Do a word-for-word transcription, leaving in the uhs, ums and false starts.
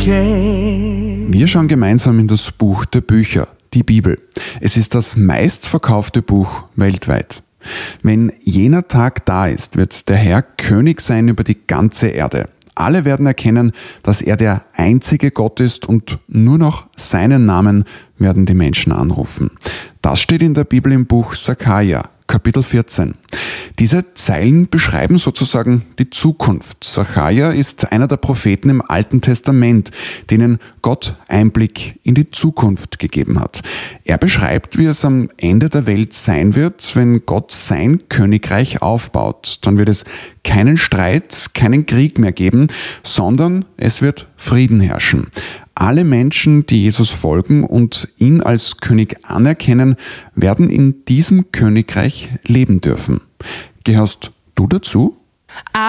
came. Wir schauen gemeinsam in das Buch der Bücher, die Bibel. Es ist das meistverkaufte Buch weltweit. Wenn jener Tag da ist, wird der Herr König sein über die ganze Erde. Alle werden erkennen, dass er der einzige Gott ist und nur noch seinen Namen werden die Menschen anrufen. Das steht in der Bibel im Buch Sacharja, Kapitel vierzehn. Diese Zeilen beschreiben sozusagen die Zukunft. Sacharja ist einer der Propheten im Alten Testament, denen Gott Einblick in die Zukunft gegeben hat. Er beschreibt, wie es am Ende der Welt sein wird, wenn Gott sein Königreich aufbaut. Dann wird es keinen Streit, keinen Krieg mehr geben, sondern es wird Frieden herrschen. Alle Menschen, die Jesus folgen und ihn als König anerkennen, werden in diesem Königreich leben dürfen. Gehörst du dazu?